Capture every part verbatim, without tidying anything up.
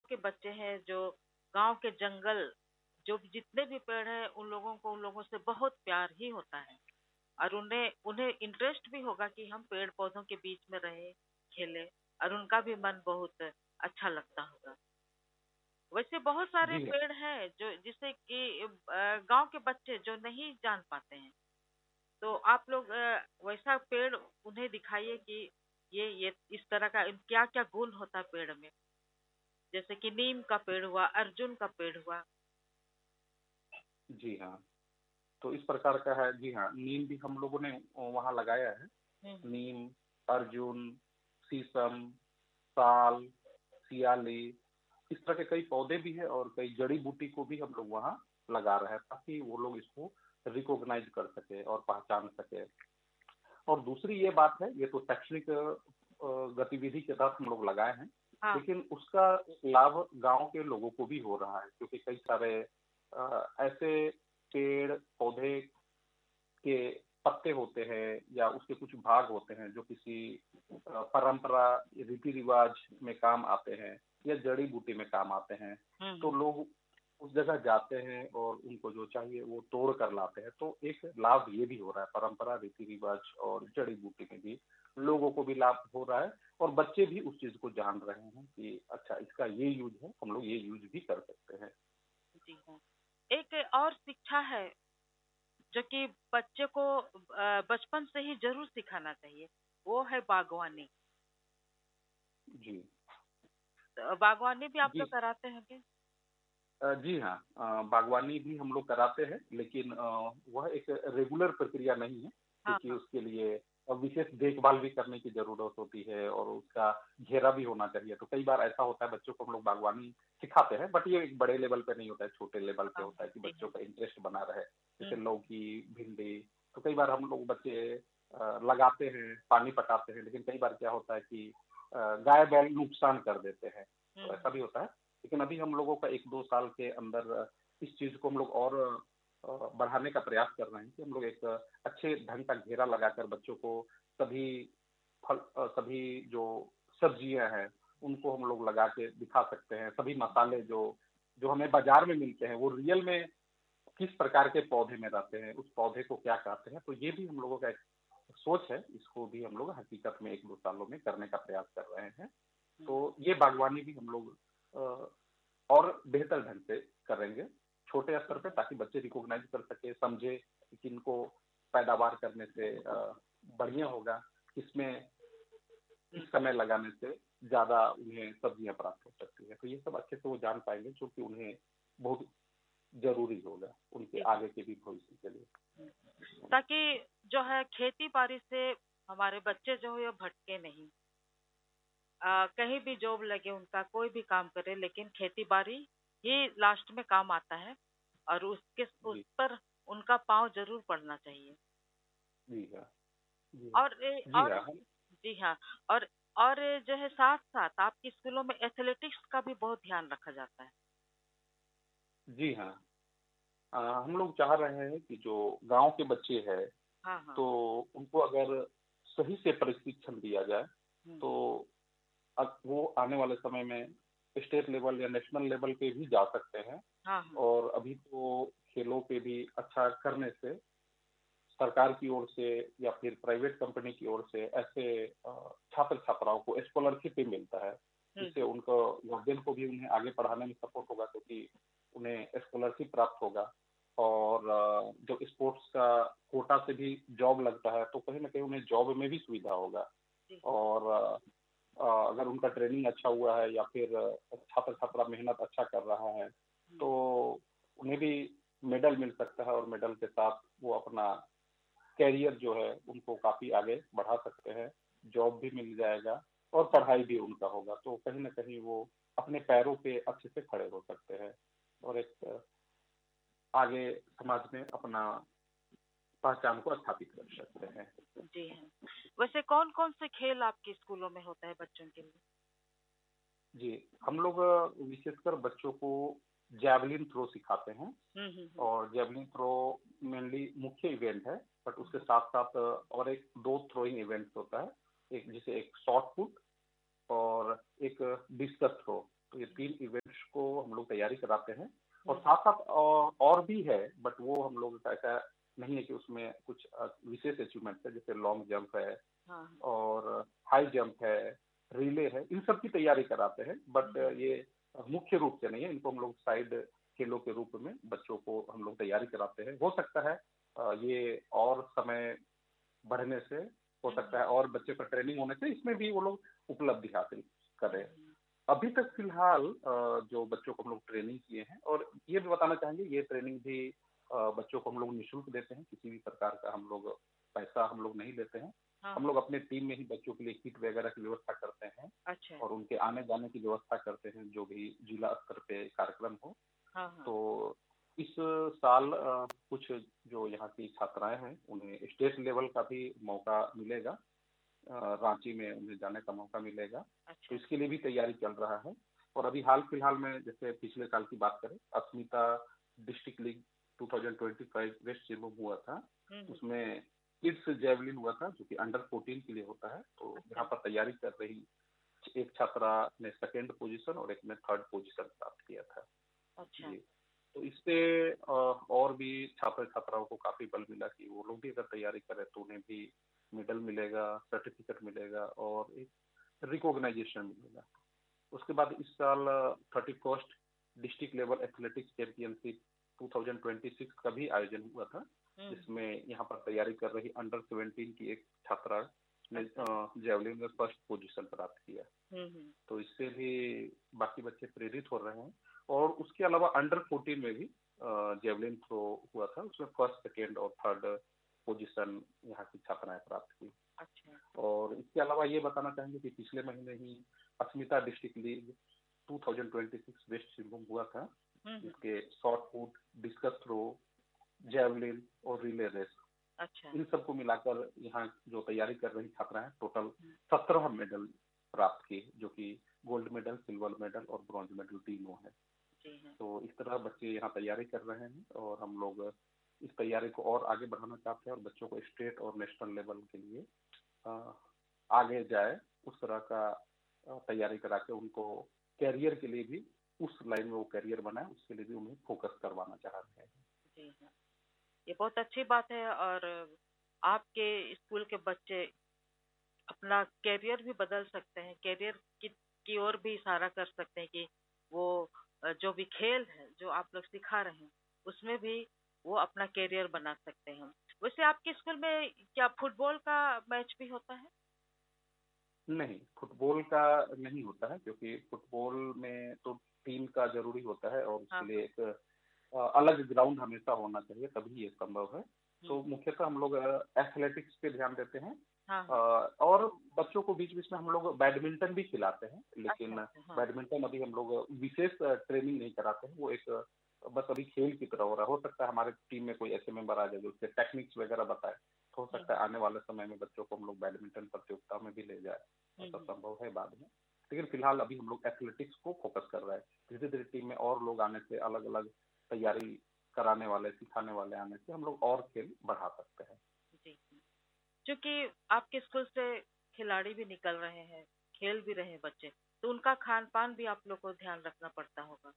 के बच्चे हैं जो गांव के जंगल, जो भी जितने भी पेड़ हैं उन लोगों को उन लोगों से बहुत प्यार ही होता है। और उन्हें उन्हें इंटरेस्ट भी होगा कि हम पेड़ पौधों के बीच में रहे, खेले, और उनका भी मन बहुत अच्छा लगता होगा। वैसे बहुत सारे जी पेड़ हैं जो जिसे कि गांव के बच्चे जो नहीं जान पाते हैं, तो आप लोग अ, वैसा पेड़ उन्हें दिखाइए कि ये ये इस तरह का क्या क्या गुण होता है पेड़ में। जैसे कि नीम का पेड़ हुआ, अर्जुन का पेड़ हुआ। जी हाँ। तो इस प्रकार का है। जी हाँ, नीम भी हम लोगों ने वहाँ लगाया है। हम्म। नीम, अर्जुन, शीशम, साल, सियाली, इस तरह के कई पौधे भी हैं और कई जड़ी बूटी को भी हम लोग वहाँ लगा रहे हैं ताकि वो लोग इसको रिकॉग्नाइज कर सके और पहचान सके। और दूसरी ये बात है, ये तो शैक्षणिक अ, गतिविधि के तहत हम लोग लगाए हैं, हाँ। लेकिन उसका लाभ गांव के लोगों को भी हो रहा है क्योंकि कई सारे अ, ऐसे पेड़ पौधे के पत्ते होते हैं या उसके कुछ भाग होते हैं जो किसी अ, परंपरा, रीति रिवाज में काम आते हैं या जड़ी बूटी में काम आते हैं। हम्म। तो हम्म। लोग उस जगह जाते हैं और उनको जो चाहिए वो तोड़ कर लाते हैं। तो एक लाभ ये भी हो रहा है, परंपरा, रीति रिवाज और जड़ी बूटी में भी लोगों को भी लाभ हो रहा है और बच्चे भी उस चीज को जान रहे हैं कि अच्छा इसका ये यूज है, हम लोग ये यूज भी कर सकते हैं। जी हाँ। एक और शिक्षा है जो कि बच्चे को अ, बचपन से ही जरूर सिखाना चाहिए, वो है बागवानी। जी। तो बागवानी भी आप जी। लोग कराते हैं क्या? अ, जी हाँ, अ, बागवानी भी हम लोग कराते हैं, लेकिन अ, वह एक रेगुलर प्रक्रिया नहीं है हाँ क्योंकि हाँ। उसके लिए अ, विशेष देखभाल भी करने की जरूरत होती है और उसका घेरा भी होना चाहिए। तो कई बार ऐसा होता है बच्चों को हम लोग बागवानी सिखाते हैं, बट ये एक बड़े लेवल पे नहीं होता है, छोटे लेवल पे हाँ। होता है कि जी बच्चों हाँ। का इंटरेस्ट बना रहे। जैसे हम्म। लौकी, भिंडी, तो कई बार हम लोग बच्चे अ, लगाते हैं, पानी पटाते हैं, लेकिन कई बार क्या होता है कि अ, गाय बैल नुकसान कर देते हैं, तो हम्म। ऐसा भी होता है। लेकिन अभी हम लोगों का एक दो साल के अंदर इस चीज को हम लोग और अ, बढ़ाने का प्रयास कर रहे हैं कि हम लोग एक अच्छे ढंग का घेरा लगाकर बच्चों को सभी फल अ, सभी जो सब्जियां हैं उनको हम लोग लगा के दिखा सकते हैं। सभी मसाले जो जो हमें बाजार में मिलते हैं वो रियल में किस प्रकार के पौधे में रहते हैं, उस पौधे को क्या कहते हैं। तो ये भी हम लोगों का एक सोच है, इसको भी हम लोग हकीकत में एक दो सालों में करने का प्रयास कर रहे हैं। हम्म। तो ये बागवानी भी हम लोग अ, और बेहतर ढंग से करेंगे छोटे स्तर पे ताकि बच्चे रिकॉग्नाइज कर सके, समझे कि किनको पैदावार करने से अ, बढ़िया होगा, किसमें किस हम्म। समय लगाने से ज्यादा उन्हें सब्जियां प्राप्त हो सकती है। तो ये सब अच्छे से वो जान पाएंगे जो कि उन्हें बहुत जरूरी होगा उनके जी हाँ। आगे के भी भविष्य के लिए। हम्म। ताकि जो है खेती बाड़ी से हमारे बच्चे जो है भटके नहीं। आ, कहीं भी जॉब लगे उनका, कोई भी काम करे, लेकिन खेती बाड़ी ही लास्ट में काम आता है। और उसके उस जी। पर उनका पाँव जरूर पड़ना चाहिए। जी हाँ। जी हाँ। और ए, जी और हाँ। हम जी हाँ। और और जो है साथ साथ आपके स्कूलों में एथलेटिक्स का भी बहुत ध्यान रखा जाता है। जी हाँ। अ, हम लोग चाह रहे हैं कि जो गांव के बच्चे हैं हाँ हाँ। तो उनको अगर सही से प्रशिक्षण दिया जाए हम्म। तो अब वो आने वाले समय में स्टेट लेवल या नेशनल लेवल पे भी जा सकते हैं। हाँ हाँ। और अभी तो खेलों पे भी अच्छा करने से सरकार की ओर से या फिर प्राइवेट कंपनी की ओर से ऐसे अ, छात्र छात्राओं को स्कॉलरशिप भी मिलता है, हम्म। जिससे उनको गार्जियन को भी उन्हें आगे पढ़ाने में सपोर्ट होगा क्योंकि उन्हें स्कॉलरशिप प्राप्त होगा। और अ, जो स्पोर्ट्स का कोटा से भी जॉब लगता है तो कहीं ना कहीं उन्हें जॉब में भी सुविधा होगा। जी। और अ, अ, अगर उनका ट्रेनिंग अच्छा हुआ है या फिर छात्र छात्रा मेहनत अच्छा कर रहा है तो हम्म। उन्हें भी मेडल मिल सकता है और मेडल के साथ वो अपना कैरियर जो है उनको काफी आगे बढ़ा सकते हैं, जॉब भी मिल जाएगा और हम्म। पढ़ाई भी उनका होगा। तो कहीं ना कहीं वो अपने पैरों पे अच्छे से खड़े हो सकते हैं और एक अ, आगे समाज में अपना पहचान को स्थापित कर सकते हैं। जी हाँ। वैसे कौन कौन से खेल आपके स्कूलों में होता है बच्चों के लिए? जी, हम लोग अ, विशेषकर बच्चों को जैवलिन थ्रो सिखाते हैं। हम्म। हम्म। हम्म। और जैवलिन थ्रो मेनली मुख्य इवेंट है, बट उसके साथ साथ और एक दो थ्रोइंग इवेंट्स होता है, एक जिसे एक शॉर्ट पुट और एक डिस्कस थ्रो। तो ये तीन इवेंट्स को हम लोग तैयारी कराते हैं। और साथ साथ और, और भी है, बट वो हम लोग का ऐसा नहीं है कि उसमें कुछ विशेष अचीवमेंट है, जैसे लॉन्ग जंप है और हाई जंप है, रिले है, इन सब की तैयारी कराते हैं। बट ये मुख्य रूप से नहीं है, इनको हम लोग साइड खेलों के रूप में बच्चों को हम लोग तैयारी कराते हैं। हो सकता है ये और समय बढ़ने से, हो सकता है और बच्चे का ट्रेनिंग होने से इसमें भी वो लोग उपलब्धि हासिल करें। अभी तक फिलहाल जो बच्चों को हम लोग ट्रेनिंग किए हैं, और ये भी बताना चाहेंगे ये ट्रेनिंग भी बच्चों को हम लोग निःशुल्क देते हैं, किसी भी प्रकार का हम लोग पैसा हम लोग नहीं लेते हैं। हाँ। हम लोग अपने टीम में ही बच्चों के लिए किट वगैरह की व्यवस्था करते हैं। अच्छा। और उनके आने जाने की व्यवस्था करते हैं, जो भी जिला स्तर पे कार्यक्रम हो। हाँ हाँ। तो इस साल कुछ जो यहाँ की छात्राएं हैं उन्हें स्टेट लेवल का भी मौका मिलेगा, रांची में उन्हें जाने का मौका मिलेगा। अच्छा। तो इसके लिए भी तैयारी चल रहा है। और अभी हाल फिलहाल में जैसे पिछले साल की बात करें, अस्मिता डिस्ट्रिक्ट लीग दो हज़ार पच्चीस वेस्ट सिंहभूम हुआ था, उसमें किड्स जैवलिन हुआ था, जो कि अंडर चौदह के लिए होता है। तो यहाँ पर तैयारी कर रही एक छात्रा ने सेकेंड पोजीशन और एक ने थर्ड पोजीशन प्राप्त किया था। अच्छा। तो इससे और भी छात्र छात्राओं को काफी बल मिला कि वो लोग भी अगर तैयारी करें तो उन्हें भी मेडल मिलेगा, सर्टिफिकेट मिलेगा और एक रिकॉग्नाइजेशन मिलेगा। उसके बाद इस साल thirty first district level athletics championship दो हज़ार छब्बीस का भी आयोजन हुआ था, जिसमें यहाँ पर तैयारी कर रही अंडर सत्रह की एक छात्रा ने जेवलिन में फर्स्ट पोजीशन प्राप्त किया। तो इससे भी बाकी बच्चे प्रेरित हो रहे हैं। और उसके अलावा अंडर चौदह में भी जेवलिन थ्रो हुआ था, उसमें फर्स्ट, सेकेंड और थर्ड पोजीशन यहाँ की छात्राएं प्राप्त की। अच्छा। और इसके अलावा ये बताना चाहेंगे कि पिछले महीने ही अस्मिता डिस्ट्रिक्ट लीग दो हज़ार छब्बीस वेस्ट सिंहभूम हुआ था, जिसके short put, discus throw, javelin और रिले रेस, अच्छा, इन सबको मिलाकर यहाँ जो तैयारी कर रही छात्राएं टोटल सत्रह मेडल प्राप्त की, जो कि गोल्ड मेडल, सिल्वर मेडल और ब्रॉन्ज मेडल तीनों है। तो इस तरह बच्चे यहाँ तैयारी कर रहे हैं और हम लोग इस तैयारी को और आगे बढ़ाना चाहते हैं और बच्चों को स्टेट और नेशनल लेवल के लिए आगे जाए, उस तरह का तैयारी करा के उनको कैरियर के लिए भी उस लाइन में वो कैरियर बनाए, उसके लिए भी उन्हें फोकस करवाना चाह रहे हैं। जी हाँ, ये बहुत अच्छी बात है। और आपके स्कूल के बच्चे अपना कैरियर भी बदल सकते हैं, कैरियर की की ओर भी इशारा कर सकते हैं कि वो जो भी खेल है जो आप लोग सिखा रहे हैं उसमें भी वो अपना कैरियर बना सकते हैं। वैसे आपके स्कूल में क्या फुटबॉल का मैच भी होता है? नहीं, फुटबॉल का नहीं होता है, क्योंकि फुटबॉल में तो टीम का जरूरी होता है और उसके लिए एक अलग ग्राउंड हमेशा होना चाहिए, तभी ये संभव है। तो मुख्यतः हम लोग एथलेटिक्स पे ध्यान देते हैं। हाँ। और बच्चों को बीच बीच में हम लोग बैडमिंटन भी खिलाते हैं, लेकिन अच्छा, हाँ। बैडमिंटन अभी हम लोग विशेष ट्रेनिंग नहीं कराते हैं, वो एक बस अभी खेल की तरह हो रहा है। हो सकता है हमारे टीम में कोई ऐसे मेंबर आ जाए जो उसके टेक्निक्स वगैरह बताए, तो हो सकता है आने वाले समय में बच्चों को हम लोग बैडमिंटन प्रतियोगिता में भी ले जाए, ऐसा संभव है बाद में। लेकिन फिलहाल अभी हम लोग एथलेटिक्स को फोकस कर रहे हैं। धीरे धीरे टीम में और लोग आने से, अलग अलग तैयारी कराने वाले, सिखाने वाले आने से हम लोग और खेल बढ़ा सकते हैं। जी, क्योंकि आपके स्कूल से खिलाड़ी भी निकल रहे हैं, खेल भी रहे हैं बच्चे, तो उनका खान पान भी आप लोग को ध्यान रखना पड़ता होगा।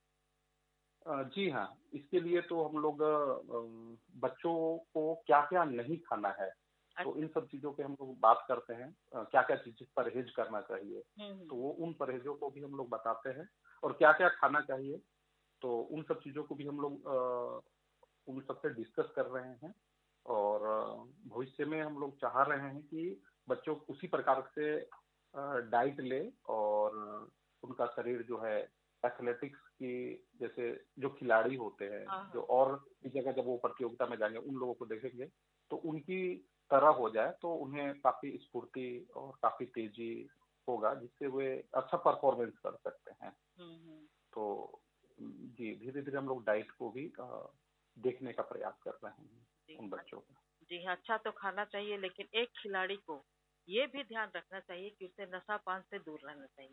जी हाँ, इसके लिए तो हम लोग बच्चों को क्या क्या नहीं खाना है, अच्छा, तो इन सब चीजों पे हम लोग बात करते हैं, क्या क्या चीज परहेज करना चाहिए, तो वो उन परहेजों को भी हम लोग बताते हैं। और क्या क्या खाना चाहिए, तो उन सब चीजों को भी हम लोग उन सबसे डिस्कस कर रहे हैं। और भविष्य में हम लोग चाह रहे हैं कि बच्चों उसी प्रकार से डाइट ले और उनका शरीर जो है एथलेटिक्स की, जैसे जो खिलाड़ी होते हैं, जो और भी जगह जब वो प्रतियोगिता में जाएंगे उन लोगों को देखेंगे तो उनकी तरह हो जाए, तो उन्हें काफी स्फूर्ति और काफी तेजी होगा, जिससे वे अच्छा परफॉर्मेंस कर सकते हैं। तो जी, धीरे धीरे हम लोग डाइट को भी देखने का प्रयास कर रहे हैं उन बच्चों का। जी हाँ, अच्छा तो खाना चाहिए, लेकिन एक खिलाड़ी को ये भी ध्यान रखना चाहिए कि उसे नशा पान से दूर रहना चाहिए।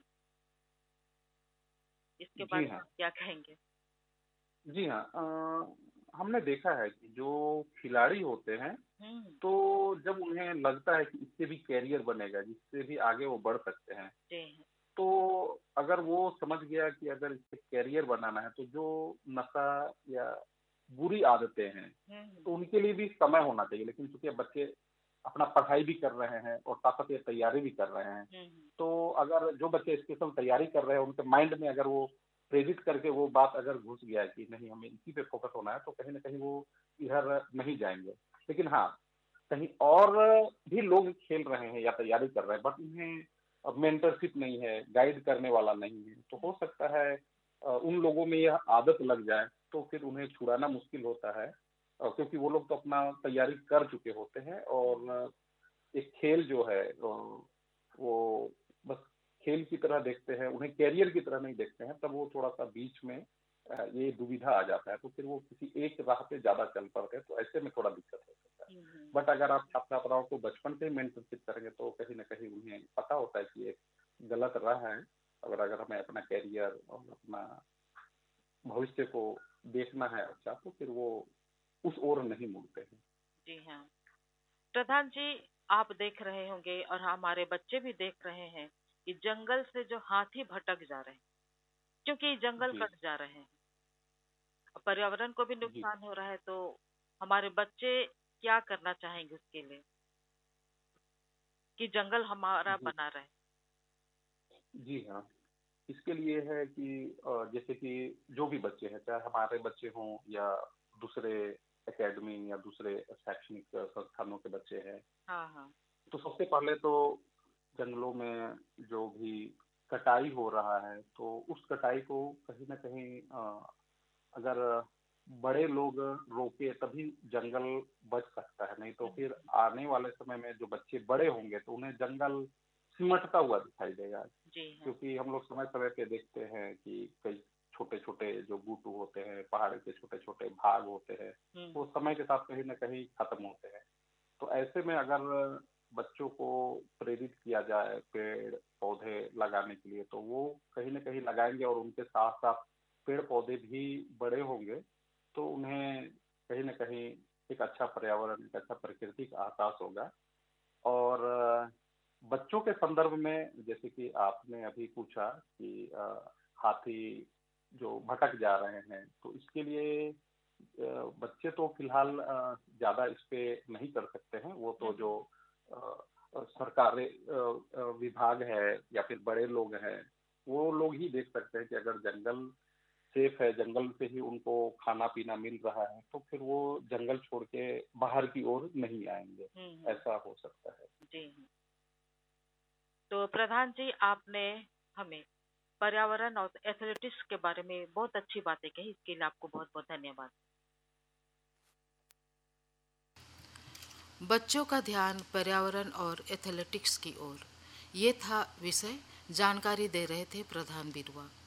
इसके बारे में आप क्या कहेंगे? जी हाँ, आ, हमने देखा है कि जो खिलाड़ी होते हैं तो जब उन्हें लगता है कि इससे भी कैरियर बनेगा, जिससे भी आगे वो बढ़ सकते हैं, तो अगर वो समझ गया कि अगर इसे करियर बनाना है तो जो नशा या बुरी आदतें हैं हम्म, तो उनके लिए भी समय होना चाहिए। लेकिन चूंकि अब बच्चे अपना पढ़ाई भी कर रहे हैं और साथ साथ ये तैयारी भी कर रहे हैं, हम्म, तो अगर जो बच्चे स्पेशल तैयारी कर रहे हैं उनके माइंड में अगर वो प्रेरित करके वो बात अगर घुस गया है कि नहीं हमें इसी पे फोकस होना है, तो कहीं ना कहीं वो इधर नहीं जाएंगे। लेकिन हाँ, कहीं और भी लोग खेल रहे हैं या तैयारी कर रहे हैं, बट उन्हें अब मेंटरशिप नहीं है, गाइड करने वाला नहीं है, तो हो सकता है अ, उन लोगों में यह आदत लग जाए, तो फिर उन्हें छुड़ाना मुश्किल होता है। अ, क्योंकि वो लोग तो अपना तैयारी कर चुके होते हैं और अ, एक खेल जो है अ, वो बस खेल की तरह देखते हैं, उन्हें कैरियर की तरह नहीं देखते हैं, तब वो थोड़ा सा बीच में अ, ये दुविधा आ जाता है, तो फिर वो किसी एक राह पे ज्यादा चल पड़ते हैं, तो ऐसे में थोड़ा दिक्कत हो सकता है। हम्म, बट अगर आप छात्र छात्राओं को बचपन से ही मेंटरशिप करेंगे तो कहीं ना कहीं उन्हें पता होता है कि ये गलत राह है। अगर अगर हमें अपना कैरियर और अपना भविष्य को देखना है अच्छा, तो फिर वो उस ओर नहीं मुड़ते हैं। जी हाँ। प्रधान जी, आप देख रहे होंगे और हमारे बच्चे भी देख रहे हैं कि जंगल से जो हाथी भटक जा रहे हैं, क्योंकि जंगल जी। कट जा रहे हैं, पर्यावरण को भी जी। नुकसान हो रहा है, तो हमारे बच्चे क्या करना चाहेंगे उसके लिए कि जंगल हमारा जी। बना रहे। जी हाँ, इसके लिए है कि अ, जैसे कि जो भी बच्चे हैं, चाहे हमारे बच्चे हों या दूसरे एकेडमी या दूसरे शैक्षणिक संस्थानों के बच्चे हैं, हाँ हाँ। तो सबसे पहले तो जंगलों में जो भी कटाई हो रहा है, तो उस कटाई को कहीं ना कहीं अ, अगर बड़े लोग रोके तभी जंगल बच सकता है। नहीं तो फिर हम्म, आने वाले समय में जो बच्चे बड़े होंगे तो उन्हें जंगल सिमटता हुआ दिखाई देगा। जी हाँ। क्योंकि हम लोग समय समय पे देखते हैं कि कई छोटे छोटे जो बूट होते हैं, पहाड़ के छोटे छोटे भाग होते हैं, वो हम्म, समय के साथ कहीं ना कहीं खत्म होते हैं। तो ऐसे में अगर बच्चों को प्रेरित किया जाए पेड़ पौधे लगाने के लिए, तो वो कहीं ना कहीं लगाएंगे और उनके साथ साथ पेड़ पौधे भी बड़े होंगे, तो उन्हें कहीं ना कहीं एक अच्छा पर्यावरण, एक अच्छा प्राकृतिक आकाश होगा। और अ, बच्चों के संदर्भ में जैसे कि आपने अभी पूछा कि अ, हाथी जो भटक जा रहे हैं, तो इसके लिए अ, बच्चे तो फिलहाल अ, ज्यादा इस पे नहीं कर सकते हैं। वो तो जो हम्म, अ, अ, सरकारी अ, अ, विभाग है या फिर बड़े लोग हैं, वो लोग ही देख सकते हैं कि अगर जंगल सेफ है, जंगल से ही उनको खाना पीना मिल रहा है, तो फिर वो जंगल छोड़ के बाहर की ओर नहीं आएंगे। हम्म, हम्म, ऐसा हो सकता है। जी हाँ। तो प्रधान जी, आपने हमें पर्यावरण और एथलेटिक्स के बारे में बहुत अच्छी बातें कही, इसके लिए आपको बहुत बहुत धन्यवाद। बच्चों का ध्यान पर्यावरण और एथलेटिक्स की ओर, ये था विषय। जानकारी दे रहे थे प्रधान बिरुआ।